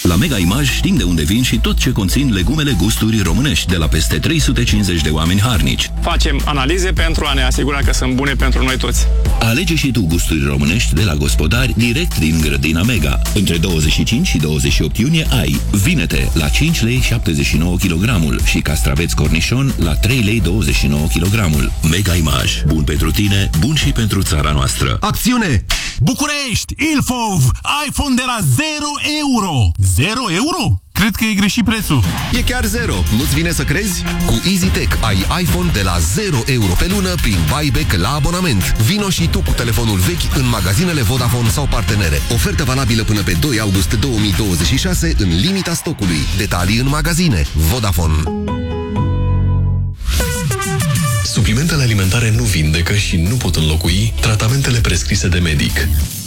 La Mega Image știm de unde vin și tot ce conțin legumele gusturi românești de la peste 350 de oameni harnici. Facem analize pentru a ne asigura că sunt bune pentru noi toți. Alege și tu gusturi românești de la gospodari direct din grădina Mega. Între 25 și 28 iunie ai vinete la 5 lei 79 kg și castraveți cornișon la 3 lei 29 kg. Mega Image. Bun pentru tine, bun și pentru țara noastră. Acțiune! București! Ilfov! iPhone de la 0 euro! 0 euro? Cred că e greșit prețul. E chiar 0. Nu-ți vine să crezi? Cu EasyTech ai iPhone de la 0 euro pe lună prin buyback la abonament. Vino și tu cu telefonul vechi în magazinele Vodafone sau partenere. Ofertă valabilă până pe 2 august 2026 în limita stocului. Detalii în magazine. Vodafone. Suplimentele alimentare nu vindecă și nu pot înlocui tratamentele prescrise de medic.